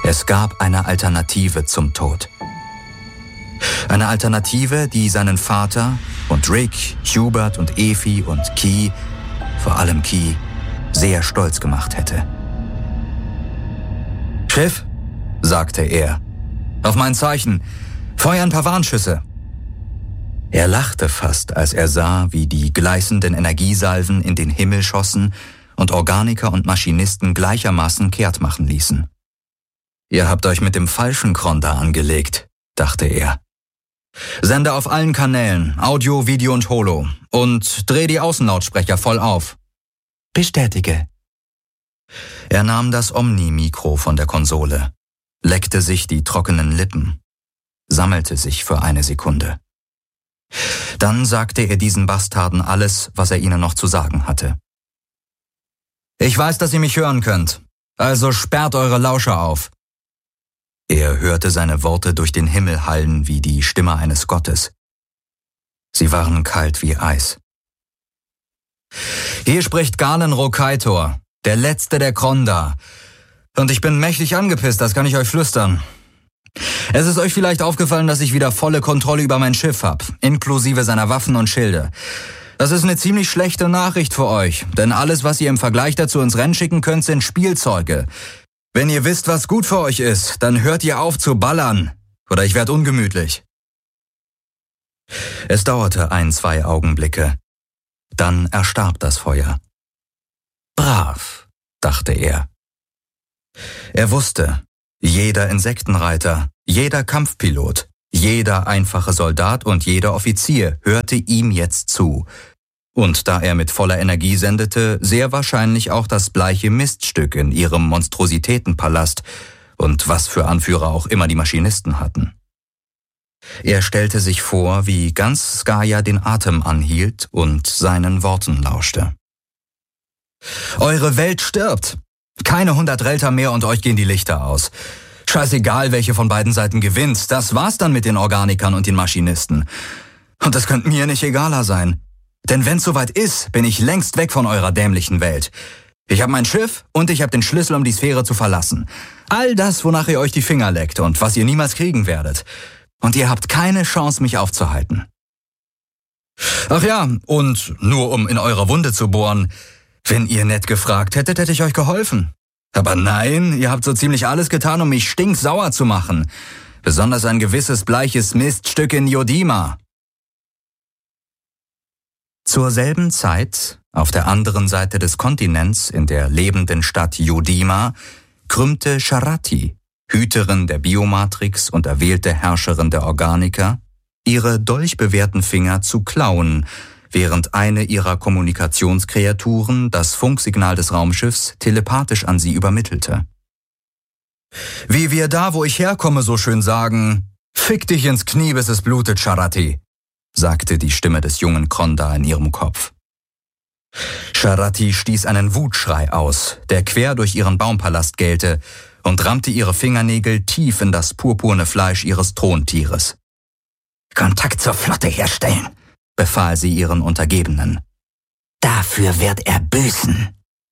Es gab eine Alternative zum Tod. Eine Alternative, die seinen Vater und Rick, Hubert und Effie und Key, vor allem Key, sehr stolz gemacht hätte. »Schiff«, sagte er, »auf mein Zeichen, feuer ein paar Warnschüsse.« Er lachte fast, als er sah, wie die gleißenden Energiesalven in den Himmel schossen und Organiker und Maschinisten gleichermaßen kehrt machen ließen. »Ihr habt euch mit dem falschen Kronda angelegt«, dachte er. »Sende auf allen Kanälen, Audio, Video und Holo, und dreh die Außenlautsprecher voll auf.« »Bestätige.« Er nahm das Omni-Mikro von der Konsole, leckte sich die trockenen Lippen, sammelte sich für eine Sekunde. Dann sagte er diesen Bastarden alles, was er ihnen noch zu sagen hatte. »Ich weiß, dass ihr mich hören könnt, also sperrt eure Lauscher auf.« Er hörte seine Worte durch den Himmel hallen wie die Stimme eines Gottes. Sie waren kalt wie Eis. »Hier spricht Galen Rokaitor, der Letzte der Kronda. Und ich bin mächtig angepisst, das kann ich euch flüstern. Es ist euch vielleicht aufgefallen, dass ich wieder volle Kontrolle über mein Schiff habe, inklusive seiner Waffen und Schilde. Das ist eine ziemlich schlechte Nachricht für euch, denn alles, was ihr im Vergleich dazu ins Rennen schicken könnt, sind Spielzeuge. Wenn ihr wisst, was gut für euch ist, dann hört ihr auf zu ballern, oder ich werde ungemütlich.« Es dauerte 1-2 Augenblicke. Dann erstarb das Feuer. Brav, dachte er. Er wusste, jeder Insektenreiter, jeder Kampfpilot, jeder einfache Soldat und jeder Offizier hörte ihm jetzt zu. Und da er mit voller Energie sendete, sehr wahrscheinlich auch das bleiche Miststück in ihrem Monstrositätenpalast und was für Anführer auch immer die Maschinisten hatten. Er stellte sich vor, wie ganz Skaja den Atem anhielt und seinen Worten lauschte. »Eure Welt stirbt. Keine 100 Relter mehr und euch gehen die Lichter aus. Scheißegal, welche von beiden Seiten gewinnt, das war's dann mit den Organikern und den Maschinisten. Und das könnte mir nicht egaler sein. Denn wenn's soweit ist, bin ich längst weg von eurer dämlichen Welt. Ich habe mein Schiff und ich habe den Schlüssel, um die Sphäre zu verlassen. All das, wonach ihr euch die Finger leckt und was ihr niemals kriegen werdet. Und ihr habt keine Chance, mich aufzuhalten. Ach ja, und nur um in eurer Wunde zu bohren, wenn ihr nett gefragt hättet, hätte ich euch geholfen. Aber nein, ihr habt so ziemlich alles getan, um mich stinksauer zu machen. Besonders ein gewisses bleiches Miststück in Yodima.« Zur selben Zeit, auf der anderen Seite des Kontinents, in der lebenden Stadt Yodima, krümmte Sharati, Hüterin der Biomatrix und erwählte Herrscherin der Organiker, ihre dolchbewehrten Finger zu klauen, während eine ihrer Kommunikationskreaturen das Funksignal des Raumschiffs telepathisch an sie übermittelte. »Wie wir da, wo ich herkomme, so schön sagen, fick dich ins Knie, bis es blutet, Sharati«, sagte die Stimme des jungen Kronda in ihrem Kopf. Sharati stieß einen Wutschrei aus, der quer durch ihren Baumpalast gellte, und rammte ihre Fingernägel tief in das purpurne Fleisch ihres Throntieres. »Kontakt zur Flotte herstellen«, befahl sie ihren Untergebenen. »Dafür wird er büßen.«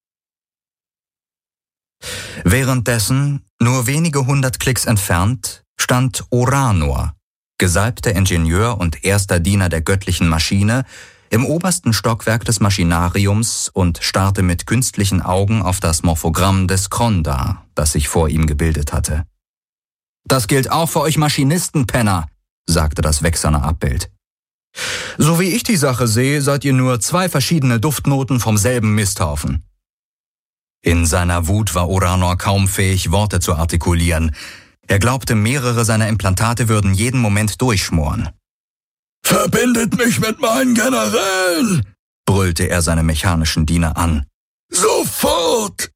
Währenddessen, nur wenige 100 Klicks entfernt, stand Oranor, gesalbter Ingenieur und erster Diener der göttlichen Maschine, im obersten Stockwerk des Maschinariums und starrte mit künstlichen Augen auf das Morphogramm des Kronda, das sich vor ihm gebildet hatte. »Das gilt auch für euch Maschinisten, Penner«, sagte das wächserne Abbild. »So wie ich die Sache sehe, seid ihr nur 2 verschiedene Duftnoten vom selben Misthaufen.« In seiner Wut war Oranor kaum fähig, Worte zu artikulieren. Er glaubte, mehrere seiner Implantate würden jeden Moment durchschmoren. »Verbindet mich mit meinen Generälen«, brüllte er seine mechanischen Diener an. »Sofort!«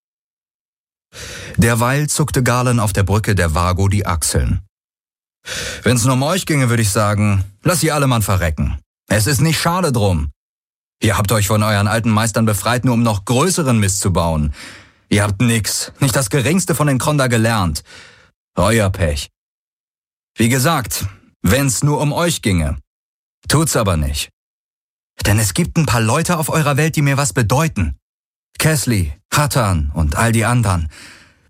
Derweil zuckte Galen auf der Brücke der Vago die Achseln. »Wenn's nur um euch ginge, würde ich sagen, lass ihr alle Mann verrecken. Es ist nicht schade drum. Ihr habt euch von euren alten Meistern befreit, nur um noch größeren Mist zu bauen. Ihr habt nix, nicht das Geringste von den Kronda gelernt. Euer Pech. Wie gesagt, wenn's nur um euch ginge. Tut's aber nicht. Denn es gibt ein paar Leute auf eurer Welt, die mir was bedeuten. Kessley, Hatan und all die anderen.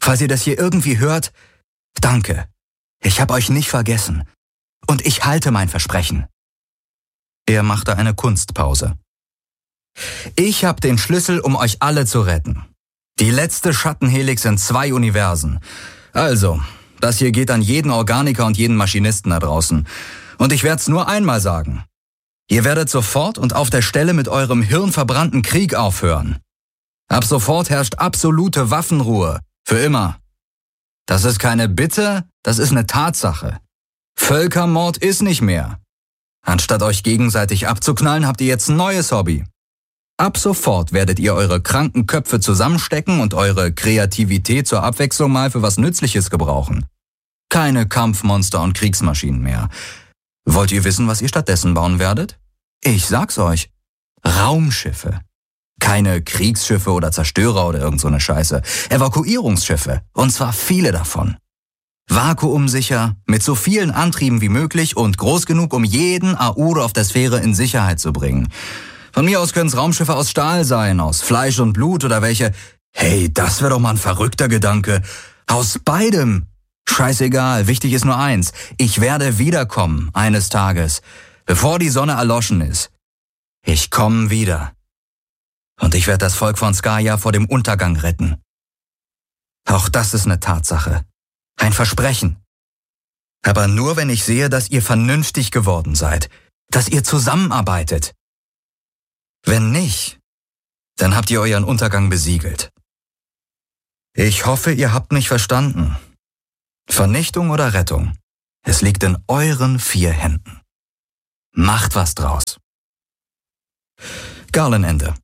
Falls ihr das hier irgendwie hört, danke. Ich habe euch nicht vergessen. Und ich halte mein Versprechen. Er machte eine Kunstpause. Ich habe den Schlüssel, um euch alle zu retten. Die letzte Schattenhelix in 2 Universen. Also, das hier geht an jeden Organiker und jeden Maschinisten da draußen. Und ich werde es nur einmal sagen. Ihr werdet sofort und auf der Stelle mit eurem hirnverbrannten Krieg aufhören. Ab sofort herrscht absolute Waffenruhe. Für immer. Das ist keine Bitte, das ist eine Tatsache. Völkermord ist nicht mehr. Anstatt euch gegenseitig abzuknallen, habt ihr jetzt ein neues Hobby. Ab sofort werdet ihr eure kranken Köpfe zusammenstecken und eure Kreativität zur Abwechslung mal für was Nützliches gebrauchen. Keine Kampfmonster und Kriegsmaschinen mehr. Wollt ihr wissen, was ihr stattdessen bauen werdet? Ich sag's euch. Raumschiffe. Keine Kriegsschiffe oder Zerstörer oder irgend so eine Scheiße. Evakuierungsschiffe. Und zwar viele davon. Vakuumsicher, mit so vielen Antrieben wie möglich und groß genug, um jeden Aure auf der Sphäre in Sicherheit zu bringen. Von mir aus können es Raumschiffe aus Stahl sein, aus Fleisch und Blut oder welche. Hey, das wäre doch mal ein verrückter Gedanke. Aus beidem. Scheißegal, wichtig ist nur eins. Ich werde wiederkommen, eines Tages, bevor die Sonne erloschen ist. Ich komme wieder. Und ich werde das Volk von Skaja vor dem Untergang retten. Auch das ist eine Tatsache. Ein Versprechen. Aber nur, wenn ich sehe, dass ihr vernünftig geworden seid, dass ihr zusammenarbeitet. Wenn nicht, dann habt ihr euren Untergang besiegelt. Ich hoffe, ihr habt mich verstanden. Vernichtung oder Rettung, es liegt in euren 4 Händen. Macht was draus. Garlenende.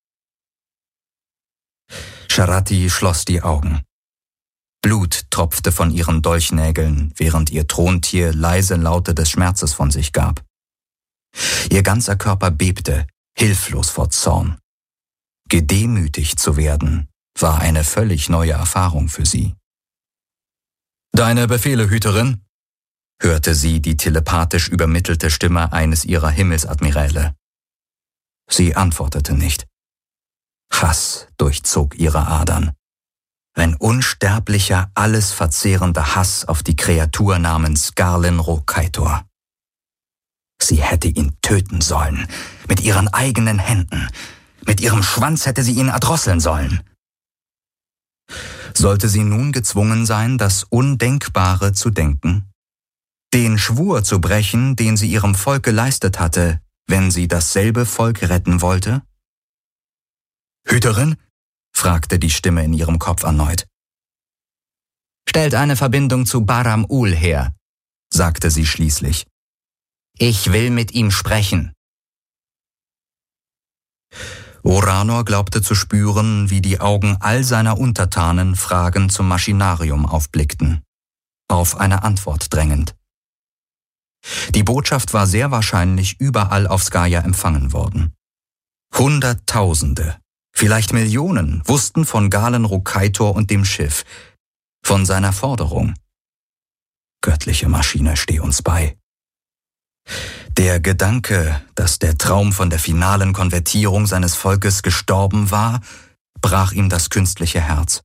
Sharati schloss die Augen. Blut tropfte von ihren Dolchnägeln, während ihr Throntier leise Laute des Schmerzes von sich gab. Ihr ganzer Körper bebte, hilflos vor Zorn. Gedemütigt zu werden, war eine völlig neue Erfahrung für sie. »Deine Befehle, Hüterin?« hörte sie die telepathisch übermittelte Stimme eines ihrer Himmelsadmiräle. Sie antwortete nicht. Hass durchzog ihre Adern. Ein unsterblicher, alles verzehrender Hass auf die Kreatur namens Garlen Rokaitor. Sie hätte ihn töten sollen, mit ihren eigenen Händen. Mit ihrem Schwanz hätte sie ihn erdrosseln sollen. Sollte sie nun gezwungen sein, das Undenkbare zu denken? Den Schwur zu brechen, den sie ihrem Volk geleistet hatte, wenn sie dasselbe Volk retten wollte? »Hüterin?« fragte die Stimme in ihrem Kopf erneut. »Stellt eine Verbindung zu Baram-Ul her«, sagte sie schließlich. »Ich will mit ihm sprechen.« Oranor glaubte zu spüren, wie die Augen all seiner Untertanen fragend zum Maschinarium aufblickten, auf eine Antwort drängend. Die Botschaft war sehr wahrscheinlich überall auf Skaja empfangen worden. Hunderttausende, vielleicht Millionen wussten von Garlen Rokaitor und dem Schiff, von seiner Forderung. Göttliche Maschine, steh uns bei. Der Gedanke, dass der Traum von der finalen Konvertierung seines Volkes gestorben war, brach ihm das künstliche Herz.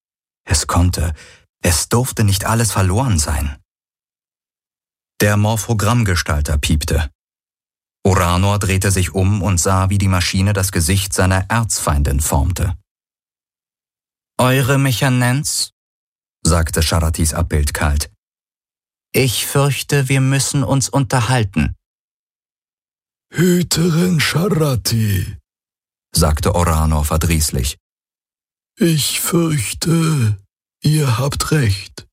Es durfte nicht alles verloren sein. Der Morphogrammgestalter piepte. Oranor drehte sich um und sah, wie die Maschine das Gesicht seiner Erzfeindin formte. »Eure Mechanenz?« sagte Sharatis Abbild kalt. »Ich fürchte, wir müssen uns unterhalten.« »Hüterin Sharati«, sagte Oranor verdrießlich. »Ich fürchte, ihr habt recht.«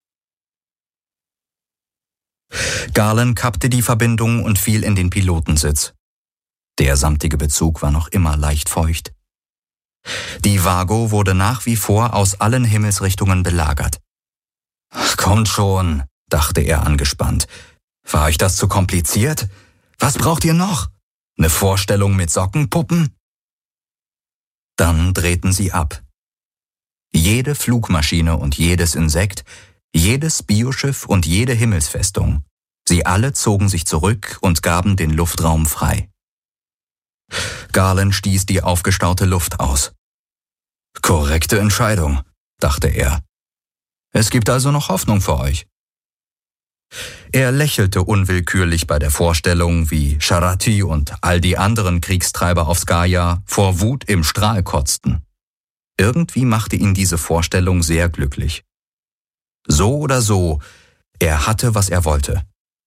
Garlen kappte die Verbindung und fiel in den Pilotensitz. Der samtige Bezug war noch immer leicht feucht. Die Vago wurde nach wie vor aus allen Himmelsrichtungen belagert. »Ach, kommt schon«, dachte er angespannt. »War euch das zu kompliziert? Was braucht ihr noch? Eine Vorstellung mit Sockenpuppen?« Dann drehten sie ab. Jede Flugmaschine und jedes Insekt, jedes Bioschiff und jede Himmelsfestung. Sie alle zogen sich zurück und gaben den Luftraum frei. Garlen stieß die aufgestaute Luft aus. »Korrekte Entscheidung«, dachte er. Es gibt also noch Hoffnung für euch. Er lächelte unwillkürlich bei der Vorstellung, wie Sharati und all die anderen Kriegstreiber auf Skaja vor Wut im Strahl kotzten. Irgendwie machte ihn diese Vorstellung sehr glücklich. So oder so, er hatte, was er wollte.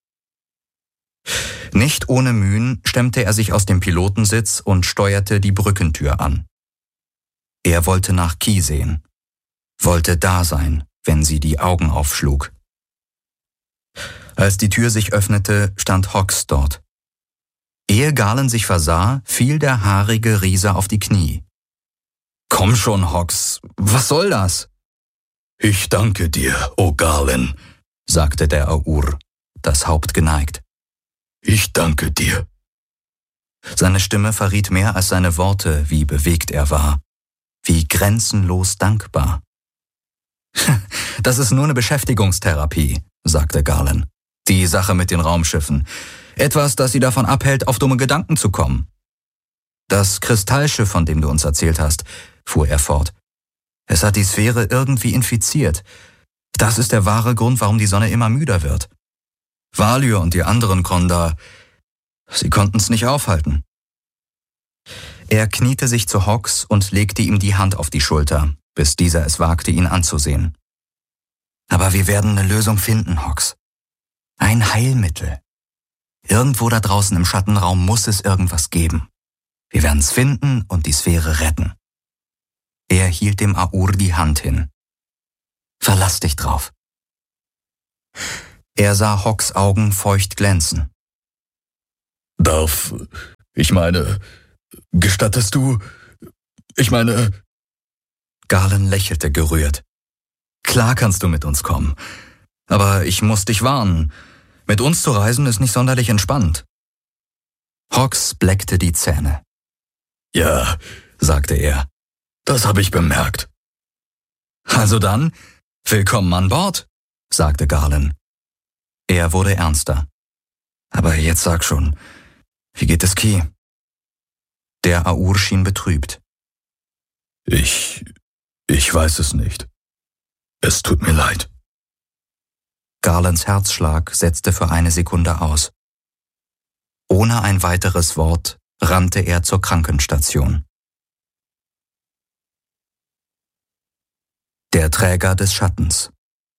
Nicht ohne Mühen stemmte er sich aus dem Pilotensitz und steuerte die Brückentür an. Er wollte nach Ky sehen, wollte da sein, wenn sie die Augen aufschlug. Als die Tür sich öffnete, stand Hawks dort. Ehe Galen sich versah, fiel der haarige Riese auf die Knie. »Komm schon, Hawks, was soll das?« »Ich danke dir, o Galen«, sagte der Aur, das Haupt geneigt. »Ich danke dir.« Seine Stimme verriet mehr als seine Worte, wie bewegt er war, wie grenzenlos dankbar. »Das ist nur eine Beschäftigungstherapie«, sagte Galen. »Die Sache mit den Raumschiffen. Etwas, das sie davon abhält, auf dumme Gedanken zu kommen.« »Das Kristallschiff, von dem du uns erzählt hast«, fuhr er fort. »Es hat die Sphäre irgendwie infiziert. Das ist der wahre Grund, warum die Sonne immer müder wird. Valyr und die anderen Kondar, sie konnten es nicht aufhalten.« Er kniete sich zu Hawks und legte ihm die Hand auf die Schulter, bis dieser es wagte, ihn anzusehen. »Aber wir werden eine Lösung finden, Hawks. Ein Heilmittel. Irgendwo da draußen im Schattenraum muss es irgendwas geben. Wir werden es finden und die Sphäre retten.« Er hielt dem Aur die Hand hin. »Verlass dich drauf.« Er sah Hawks Augen feucht glänzen. Gestattest du? Galen lächelte gerührt. »Klar kannst du mit uns kommen. Aber ich muss dich warnen. Mit uns zu reisen ist nicht sonderlich entspannt.« Hawks bleckte die Zähne. »Ja«, sagte er, »das habe ich bemerkt.« »Also dann, willkommen an Bord«, sagte Galen. Er wurde ernster. »Aber jetzt sag schon, wie geht es Ky?« Der Aur schien betrübt. Ich weiß es nicht. Es tut mir leid.« Galens Herzschlag setzte für eine Sekunde aus. Ohne ein weiteres Wort rannte er zur Krankenstation. Der Träger des Schattens.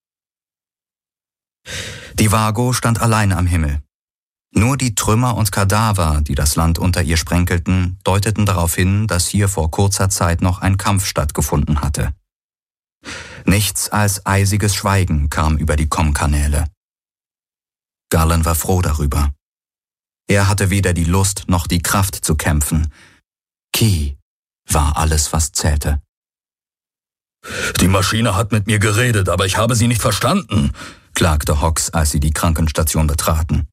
Die Vago stand allein am Himmel. Nur die Trümmer und Kadaver, die das Land unter ihr sprenkelten, deuteten darauf hin, dass hier vor kurzer Zeit noch ein Kampf stattgefunden hatte. Nichts als eisiges Schweigen kam über die Kommkanäle. Galen war froh darüber. Er hatte weder die Lust noch die Kraft zu kämpfen. Ky war alles, was zählte. »Die Maschine hat mit mir geredet, aber ich habe sie nicht verstanden«, klagte Hawks, als sie die Krankenstation betraten.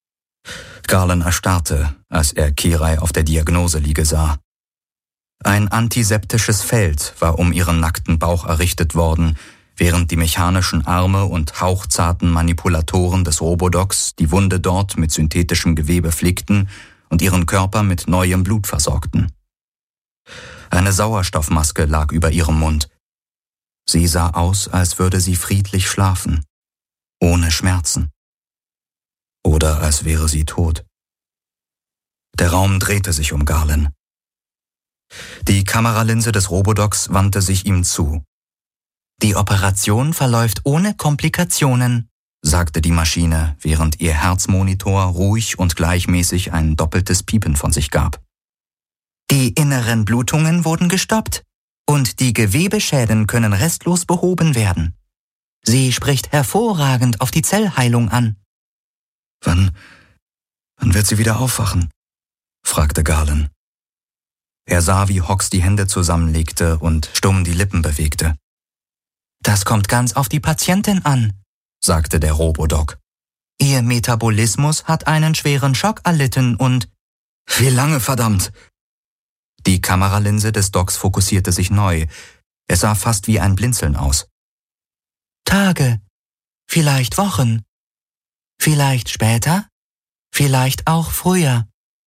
Galen erstarrte, als er Kirai auf der Diagnoseliege sah. Ein antiseptisches Feld war um ihren nackten Bauch errichtet worden, während die mechanischen Arme und hauchzarten Manipulatoren des Robodocs die Wunde dort mit synthetischem Gewebe flickten und ihren Körper mit neuem Blut versorgten. Eine Sauerstoffmaske lag über ihrem Mund. Sie sah aus, als würde sie friedlich schlafen, ohne Schmerzen. Oder als wäre sie tot. Der Raum drehte sich um Galen. Die Kameralinse des Robodocs wandte sich ihm zu. »Die Operation verläuft ohne Komplikationen«, sagte die Maschine, während ihr Herzmonitor ruhig und gleichmäßig ein doppeltes Piepen von sich gab. »Die inneren Blutungen wurden gestoppt und die Gewebeschäden können restlos behoben werden. Sie spricht hervorragend auf die Zellheilung an.« »Wann wird sie wieder aufwachen?« fragte Galen. Er sah, wie Hawks die Hände zusammenlegte und stumm die Lippen bewegte. »Das kommt ganz auf die Patientin an«, sagte der Robodoc. »Ihr Metabolismus hat einen schweren Schock erlitten und...« »Wie lange, verdammt?« Die Kameralinse des Docs fokussierte sich neu. Es sah fast wie ein Blinzeln aus. »Tage, vielleicht Wochen, vielleicht später, vielleicht auch früher.«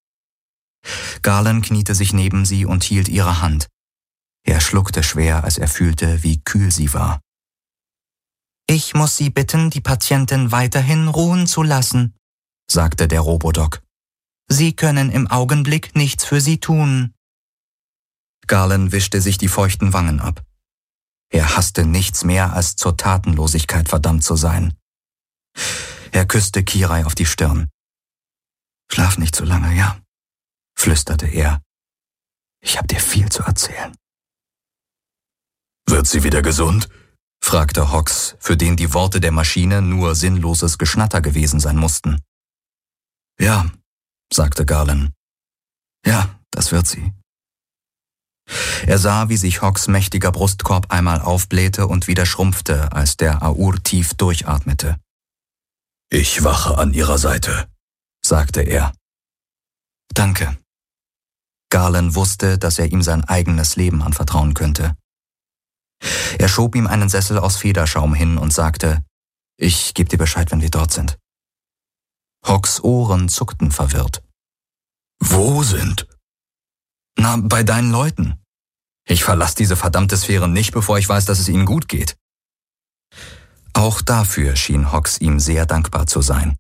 Galen kniete sich neben sie und hielt ihre Hand. Er schluckte schwer, als er fühlte, wie kühl sie war. »Ich muss Sie bitten, die Patientin weiterhin ruhen zu lassen«, sagte der Robodoc. »Sie können im Augenblick nichts für sie tun.« Garland wischte sich die feuchten Wangen ab. Er hasste nichts mehr, als zur Tatenlosigkeit verdammt zu sein. Er küsste Kirai auf die Stirn. »Schlaf nicht so lange, ja?« flüsterte er. »Ich hab dir viel zu erzählen.« »Wird sie wieder gesund?« fragte Hawks, für den die Worte der Maschine nur sinnloses Geschnatter gewesen sein mussten. »Ja«, sagte Garland. »Ja, das wird sie.« Er sah, wie sich Hawks mächtiger Brustkorb einmal aufblähte und wieder schrumpfte, als der Aur tief durchatmete. »Ich wache an ihrer Seite«, sagte er. »Danke.« Garland wusste, dass er ihm sein eigenes Leben anvertrauen könnte. Er schob ihm einen Sessel aus Federschaum hin und sagte, »Ich gebe dir Bescheid, wenn wir dort sind.« Hawks Ohren zuckten verwirrt. »Wo sind?« »Na, bei deinen Leuten. Ich verlasse diese verdammte Sphäre nicht, bevor ich weiß, dass es ihnen gut geht.« Auch dafür schien Hawks ihm sehr dankbar zu sein.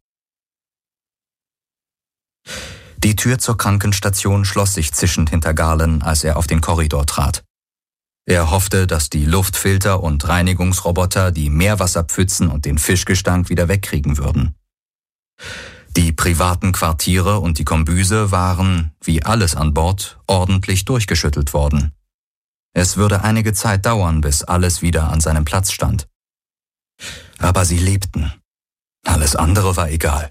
Die Tür zur Krankenstation schloss sich zischend hinter Garland, als er auf den Korridor trat. Er hoffte, dass die Luftfilter und Reinigungsroboter die Meerwasserpfützen und den Fischgestank wieder wegkriegen würden. Die privaten Quartiere und die Kombüse waren, wie alles an Bord, ordentlich durchgeschüttelt worden. Es würde einige Zeit dauern, bis alles wieder an seinem Platz stand. Aber sie lebten. Alles andere war egal.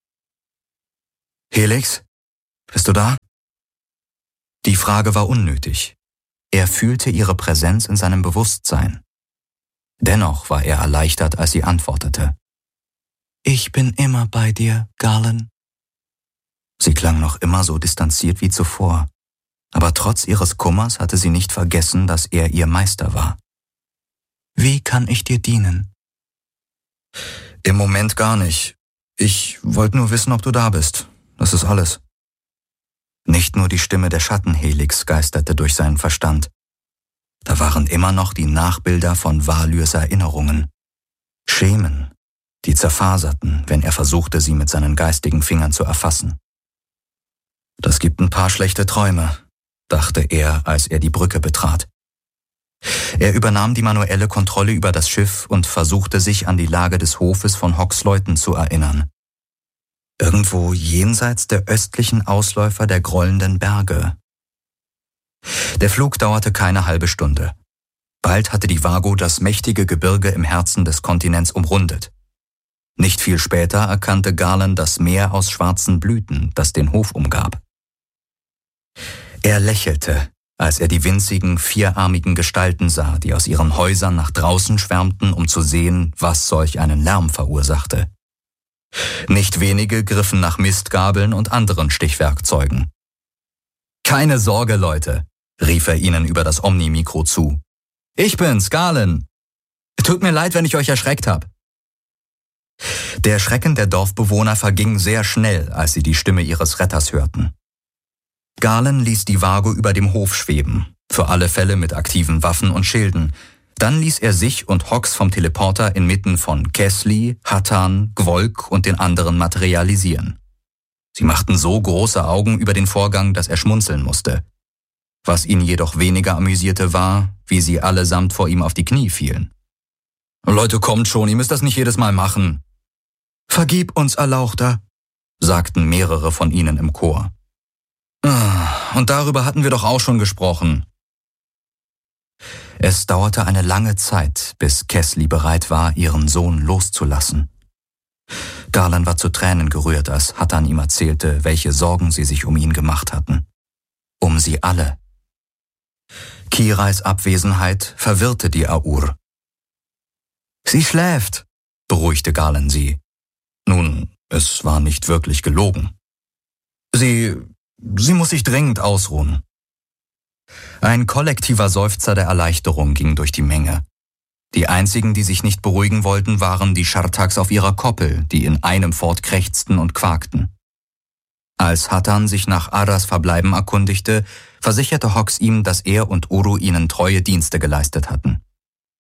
»Helix, bist du da?« Die Frage war unnötig. Er fühlte ihre Präsenz in seinem Bewusstsein. Dennoch war er erleichtert, als sie antwortete. »Ich bin immer bei dir, Garland.« Sie klang noch immer so distanziert wie zuvor, aber trotz ihres Kummers hatte sie nicht vergessen, dass er ihr Meister war. »Wie kann ich dir dienen?« »Im Moment gar nicht. Ich wollte nur wissen, ob du da bist. Das ist alles.« Nicht nur die Stimme der Schattenhelix geisterte durch seinen Verstand. Da waren immer noch die Nachbilder von Valyrs Erinnerungen. Schemen, die zerfaserten, wenn er versuchte, sie mit seinen geistigen Fingern zu erfassen. »Das gibt ein paar schlechte Träume«, dachte er, als er die Brücke betrat. Er übernahm die manuelle Kontrolle über das Schiff und versuchte sich an die Lage des Hofes von Hawks Leuten zu erinnern. Irgendwo jenseits der östlichen Ausläufer der grollenden Berge. Der Flug dauerte keine halbe Stunde. Bald hatte die Vago das mächtige Gebirge im Herzen des Kontinents umrundet. Nicht viel später erkannte Garland das Meer aus schwarzen Blüten, das den Hof umgab. Er lächelte, als er die winzigen, vierarmigen Gestalten sah, die aus ihren Häusern nach draußen schwärmten, um zu sehen, was solch einen Lärm verursachte. Nicht wenige griffen nach Mistgabeln und anderen Stichwerkzeugen. »Keine Sorge, Leute«, rief er ihnen über das Omni-Mikro zu. »Ich bin's, Garland. Tut mir leid, wenn ich euch erschreckt habe.« Der Schrecken der Dorfbewohner verging sehr schnell, als sie die Stimme ihres Retters hörten. Garland ließ die Vago über dem Hof schweben, für alle Fälle mit aktiven Waffen und Schilden. Dann ließ er sich und Hawks vom Teleporter inmitten von Kesli, Hattan, Gwolk und den anderen materialisieren. Sie machten so große Augen über den Vorgang, dass er schmunzeln musste. Was ihn jedoch weniger amüsierte war, wie sie allesamt vor ihm auf die Knie fielen. »Leute, kommt schon, ihr müsst das nicht jedes Mal machen.« »Vergib uns, Erlauchter«, sagten mehrere von ihnen im Chor. »Und darüber hatten wir doch auch schon gesprochen.« Es dauerte eine lange Zeit, bis Kesli bereit war, ihren Sohn loszulassen. Garland war zu Tränen gerührt, als Hattan ihm erzählte, welche Sorgen sie sich um ihn gemacht hatten. Um sie alle. Kirais Abwesenheit verwirrte die Aur. »Sie schläft«, beruhigte Garland sie. Nun, es war nicht wirklich gelogen. Sie muss sich dringend ausruhen.« Ein kollektiver Seufzer der Erleichterung ging durch die Menge. Die einzigen, die sich nicht beruhigen wollten, waren die Schartaks auf ihrer Koppel, die in einem fort krächzten und quakten. Als Hattan sich nach Aras Verbleiben erkundigte, versicherte Hawks ihm, dass er und Uru ihnen treue Dienste geleistet hatten.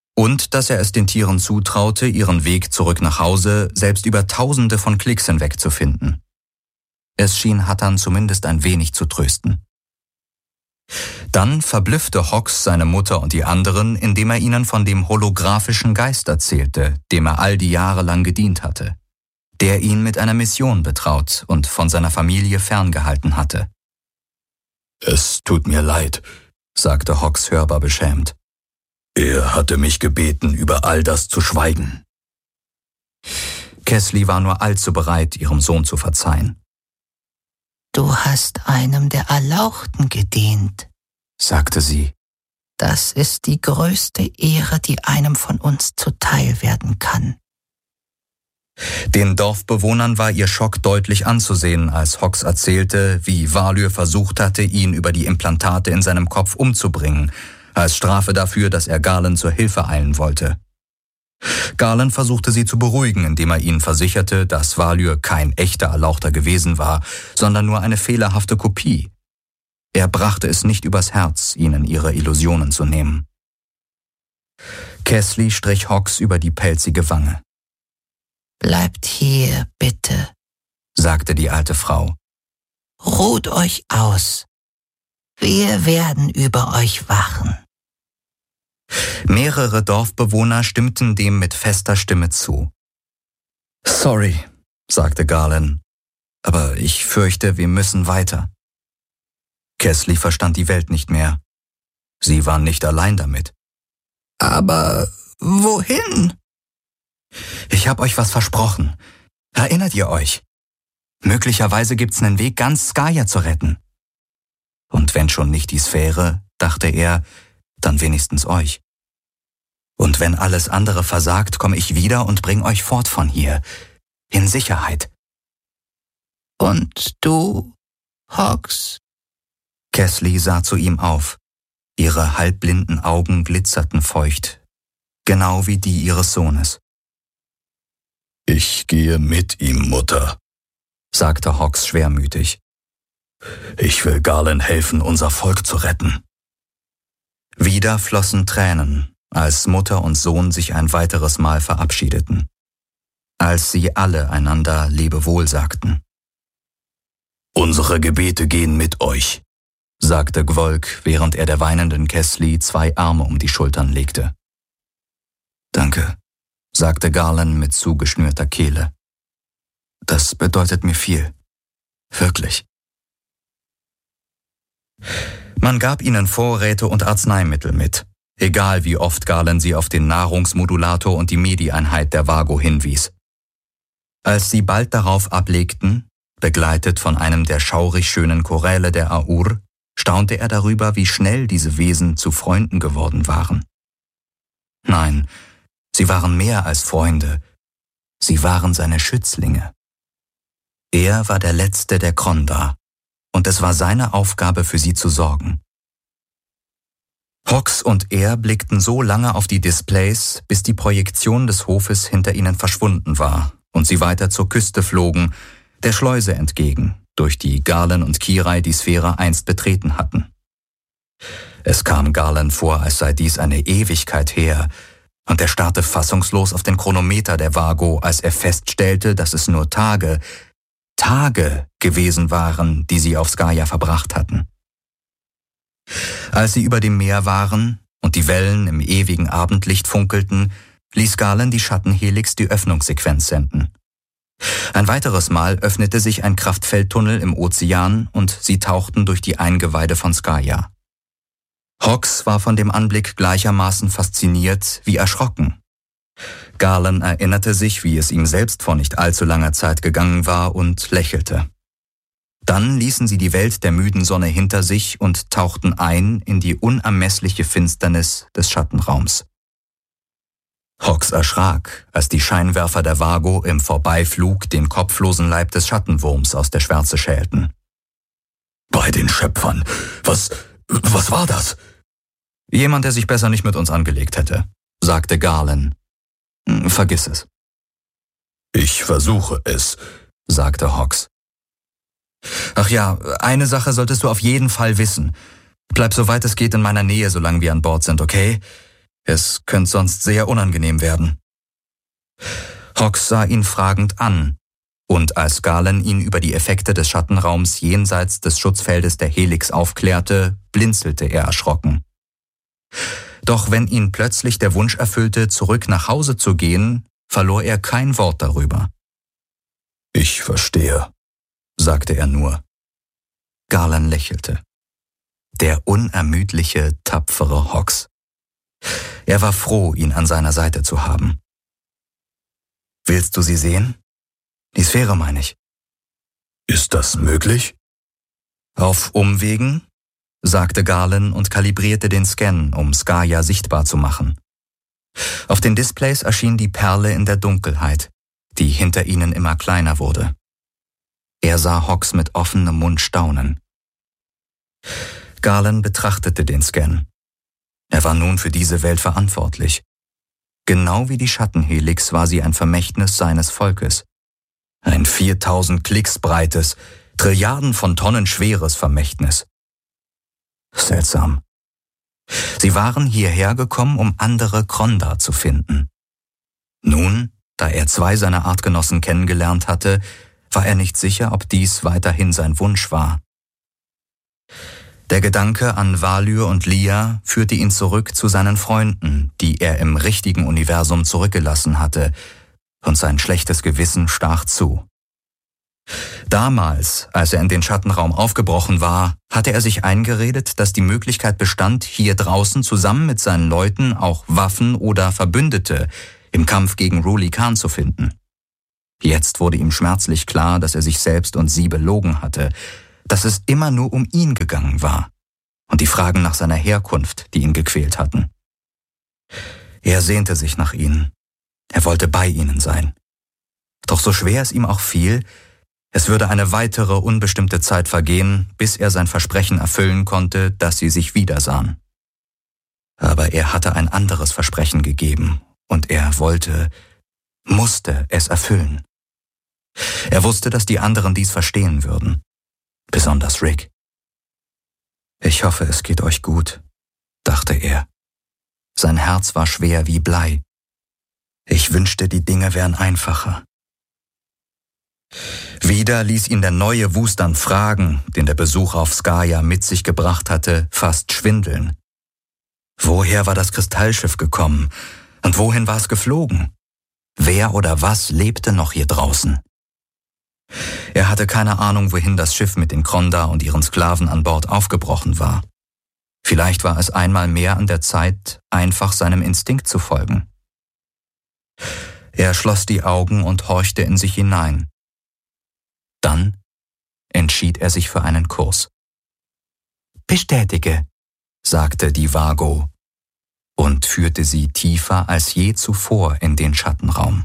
Und dass er es den Tieren zutraute, ihren Weg zurück nach Hause selbst über Tausende von Klicks hinweg zu finden. Es schien Hattan zumindest ein wenig zu trösten. Dann verblüffte Hawks seine Mutter und die anderen, indem er ihnen von dem holographischen Geist erzählte, dem er all die Jahre lang gedient hatte, der ihn mit einer Mission betraut und von seiner Familie ferngehalten hatte. »Es tut mir leid«, sagte Hawks hörbar beschämt. »Er hatte mich gebeten, über all das zu schweigen.« Keslie war nur allzu bereit, ihrem Sohn zu verzeihen. »Du hast einem der Erlauchten gedient«, sagte sie. »Das ist die größte Ehre, die einem von uns zuteil werden kann.« Den Dorfbewohnern war ihr Schock deutlich anzusehen, als Hawks erzählte, wie Valyr versucht hatte, ihn über die Implantate in seinem Kopf umzubringen, als Strafe dafür, dass er Garland zur Hilfe eilen wollte. Garland versuchte sie zu beruhigen, indem er ihnen versicherte, dass Valyr kein echter Erlauchter gewesen war, sondern nur eine fehlerhafte Kopie. Er brachte es nicht übers Herz, ihnen ihre Illusionen zu nehmen. Keslie strich Hawks über die pelzige Wange. »Bleibt hier, bitte«, sagte die alte Frau. »Ruht euch aus. Wir werden über euch wachen.« Mehrere Dorfbewohner stimmten dem mit fester Stimme zu. »Sorry«, sagte Garland, »aber ich fürchte, wir müssen weiter.« Keslie verstand die Welt nicht mehr. Sie war nicht allein damit. »Aber wohin?« »Ich hab euch was versprochen. Erinnert ihr euch? Möglicherweise gibt's einen Weg, ganz Skaya zu retten. Und wenn schon nicht die Sphäre, dachte er, dann wenigstens euch. Und wenn alles andere versagt, komme ich wieder und bring euch fort von hier, in Sicherheit.« »Und du, Hawks?« Keslie sah zu ihm auf. Ihre halbblinden Augen glitzerten feucht, genau wie die ihres Sohnes. »Ich gehe mit ihm, Mutter«, sagte Hawks schwermütig. »Ich will Garland helfen, unser Volk zu retten.« Wieder flossen Tränen, als Mutter und Sohn sich ein weiteres Mal verabschiedeten. Als sie alle einander Lebewohl sagten. »Unsere Gebete gehen mit euch«, sagte Gwolk, während er der weinenden Keslie 2 Arme um die Schultern legte. »Danke«, sagte Garland mit zugeschnürter Kehle. »Das bedeutet mir viel. Wirklich.« Man gab ihnen Vorräte und Arzneimittel mit, egal wie oft Garland sie auf den Nahrungsmodulator und die Medi-Einheit der Vago hinwies. Als sie bald darauf ablegten, begleitet von einem der schaurig schönen Choräle der Aur, staunte er darüber, wie schnell diese Wesen zu Freunden geworden waren. Nein, sie waren mehr als Freunde, sie waren seine Schützlinge. Er war der Letzte der Kronda, und es war seine Aufgabe, für sie zu sorgen. Hawks und er blickten so lange auf die Displays, bis die Projektion des Hofes hinter ihnen verschwunden war und sie weiter zur Küste flogen, der Schleuse entgegen, durch die Garland und Kirai die Sphäre einst betreten hatten. Es kam Garland vor, als sei dies eine Ewigkeit her, und er starrte fassungslos auf den Chronometer der Vago, als er feststellte, dass es nur Tage gewesen waren, die sie auf Skaya verbracht hatten. Als sie über dem Meer waren und die Wellen im ewigen Abendlicht funkelten, ließ Garland die Schattenhelix die Öffnungssequenz senden. Ein weiteres Mal öffnete sich ein Kraftfeldtunnel im Ozean und sie tauchten durch die Eingeweide von Skaya. Hawks war von dem Anblick gleichermaßen fasziniert wie erschrocken. Garland erinnerte sich, wie es ihm selbst vor nicht allzu langer Zeit gegangen war, und lächelte. Dann ließen sie die Welt der müden Sonne hinter sich und tauchten ein in die unermessliche Finsternis des Schattenraums. Hawks erschrak, als die Scheinwerfer der Vago im Vorbeiflug den kopflosen Leib des Schattenwurms aus der Schwärze schälten. »Bei den Schöpfern! Was war das?« »Jemand, der sich besser nicht mit uns angelegt hätte«, sagte Garland. »Vergiss es.« »Ich versuche es«, sagte Hawks. »Ach ja, eine Sache solltest du auf jeden Fall wissen. Bleib soweit es geht in meiner Nähe, solange wir an Bord sind, okay? Es könnte sonst sehr unangenehm werden. Hawks sah ihn fragend an, und als Galen ihn über die Effekte des Schattenraums jenseits des Schutzfeldes der Helix aufklärte, blinzelte er erschrocken. Doch wenn ihn plötzlich der Wunsch erfüllte, zurück nach Hause zu gehen, verlor er kein Wort darüber. »Ich verstehe«, sagte er nur. Galen lächelte. Der unermüdliche, tapfere Hawks. Er war froh, ihn an seiner Seite zu haben. »Willst du sie sehen? Die Sphäre, meine ich.« »Ist das möglich?« »Auf Umwegen?«, sagte Galen und kalibrierte den Scan, um Skaya sichtbar zu machen. Auf den Displays erschien die Perle in der Dunkelheit, die hinter ihnen immer kleiner wurde. Er sah Hawks mit offenem Mund staunen. Galen betrachtete den Scan. Er war nun für diese Welt verantwortlich. Genau wie die Schattenhelix war sie ein Vermächtnis seines Volkes. Ein 4000 Klicks breites, Trilliarden von Tonnen schweres Vermächtnis. Seltsam. Sie waren hierher gekommen, um andere Kronda zu finden. Nun, da er 2 seiner Artgenossen kennengelernt hatte, war er nicht sicher, ob dies weiterhin sein Wunsch war. Der Gedanke an Valyr und Lia führte ihn zurück zu seinen Freunden, die er im richtigen Universum zurückgelassen hatte, und sein schlechtes Gewissen stach zu. Damals, als er in den Schattenraum aufgebrochen war, hatte er sich eingeredet, dass die Möglichkeit bestand, hier draußen zusammen mit seinen Leuten auch Waffen oder Verbündete im Kampf gegen Ruli Khan zu finden. Jetzt wurde ihm schmerzlich klar, dass er sich selbst und sie belogen hatte, dass es immer nur um ihn gegangen war und die Fragen nach seiner Herkunft, die ihn gequält hatten. Er sehnte sich nach ihnen. Er wollte bei ihnen sein. Doch so schwer es ihm auch fiel, es würde eine weitere unbestimmte Zeit vergehen, bis er sein Versprechen erfüllen konnte, dass sie sich wiedersahen. Aber er hatte ein anderes Versprechen gegeben und er musste es erfüllen. Er wusste, dass die anderen dies verstehen würden. Besonders Rick. »Ich hoffe, es geht euch gut«, dachte er. Sein Herz war schwer wie Blei. Ich wünschte, die Dinge wären einfacher. Wieder ließ ihn der neue Wust an Fragen, den der Besuch auf Skaya mit sich gebracht hatte, fast schwindeln. Woher war das Kristallschiff gekommen und wohin war es geflogen? Wer oder was lebte noch hier draußen? Er hatte keine Ahnung, wohin das Schiff mit den Kronda und ihren Sklaven an Bord aufgebrochen war. Vielleicht war es einmal mehr an der Zeit, einfach seinem Instinkt zu folgen. Er schloss die Augen und horchte in sich hinein. Dann entschied er sich für einen Kurs. »Bestätige«, sagte die Vago und führte sie tiefer als je zuvor in den Schattenraum.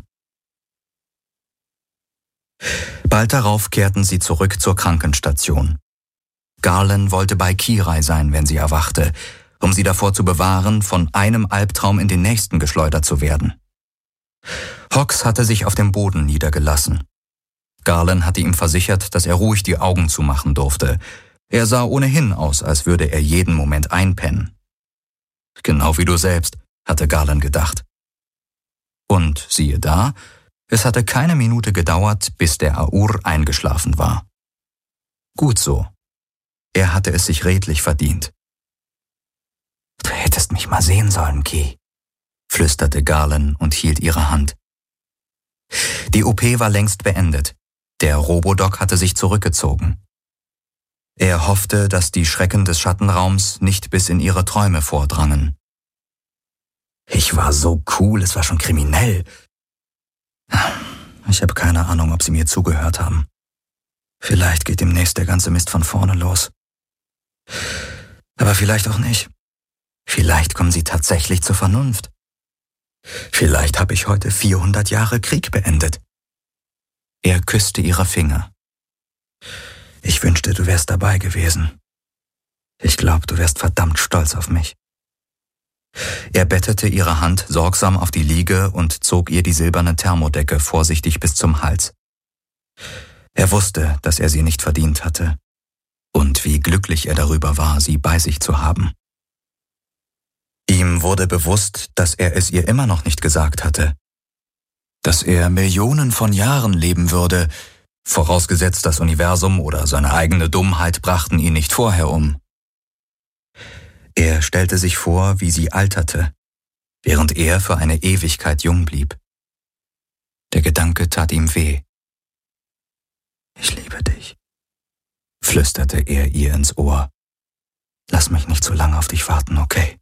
Bald darauf kehrten sie zurück zur Krankenstation. Galen wollte bei Kirai sein, wenn sie erwachte, um sie davor zu bewahren, von einem Albtraum in den nächsten geschleudert zu werden. Hawks hatte sich auf dem Boden niedergelassen. Galen hatte ihm versichert, dass er ruhig die Augen zumachen durfte. Er sah ohnehin aus, als würde er jeden Moment einpennen. Genau wie du selbst, hatte Galen gedacht. Und siehe da, es hatte keine Minute gedauert, bis der Aur eingeschlafen war. Gut so. Er hatte es sich redlich verdient. »Du hättest mich mal sehen sollen, Ki«, flüsterte Galen und hielt ihre Hand. Die OP war längst beendet. Der Robodoc hatte sich zurückgezogen. Er hoffte, dass die Schrecken des Schattenraums nicht bis in ihre Träume vordrangen. »Ich war so cool, es war schon kriminell. Ich habe keine Ahnung, ob sie mir zugehört haben. Vielleicht geht demnächst der ganze Mist von vorne los. Aber vielleicht auch nicht. Vielleicht kommen sie tatsächlich zur Vernunft. Vielleicht habe ich heute 400 Jahre Krieg beendet.« Er küsste ihre Finger. »Ich wünschte, du wärst dabei gewesen. Ich glaube, du wärst verdammt stolz auf mich.« Er bettete ihre Hand sorgsam auf die Liege und zog ihr die silberne Thermodecke vorsichtig bis zum Hals. Er wusste, dass er sie nicht verdient hatte und wie glücklich er darüber war, sie bei sich zu haben. Ihm wurde bewusst, dass er es ihr immer noch nicht gesagt hatte. Dass er Millionen von Jahren leben würde, vorausgesetzt das Universum oder seine eigene Dummheit brachten ihn nicht vorher um. Er stellte sich vor, wie sie alterte, während er für eine Ewigkeit jung blieb. Der Gedanke tat ihm weh. »Ich liebe dich«, flüsterte er ihr ins Ohr. »Lass mich nicht so lange auf dich warten, okay?«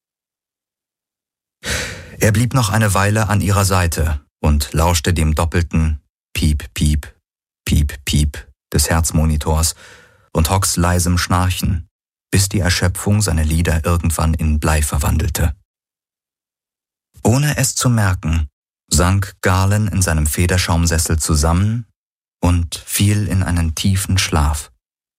Er blieb noch eine Weile an ihrer Seite und lauschte dem doppelten Piep, Piep, Piep, Piep des Herzmonitors und Hocks leisem Schnarchen, bis die Erschöpfung seine Lider irgendwann in Blei verwandelte. Ohne es zu merken, sank Galen in seinem Federschaumsessel zusammen und fiel in einen tiefen Schlaf.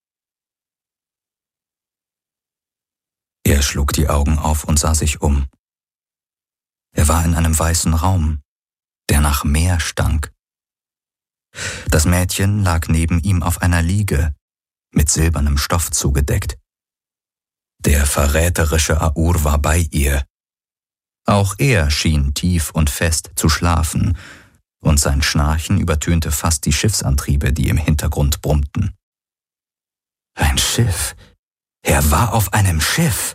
Er schlug die Augen auf und sah sich um. Er war in einem weißen Raum, der nach Meer stank. Das Mädchen lag neben ihm auf einer Liege, mit silbernem Stoff zugedeckt. Der verräterische Aur war bei ihr. Auch er schien tief und fest zu schlafen, und sein Schnarchen übertönte fast die Schiffsantriebe, die im Hintergrund brummten. Ein Schiff. Er war auf einem Schiff.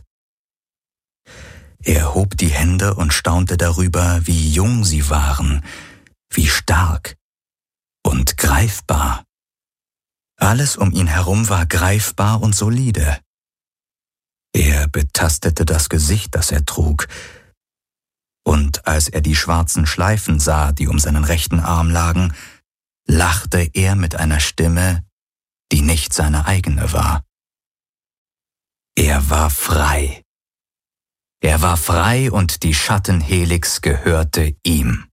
Er hob die Hände und staunte darüber, wie jung sie waren, wie stark und greifbar. Alles um ihn herum war greifbar und solide. Er betastete das Gesicht, das er trug, und als er die schwarzen Schleifen sah, die um seinen rechten Arm lagen, lachte er mit einer Stimme, die nicht seine eigene war. Er war frei. Er war frei und die Schattenhelix gehörte ihm.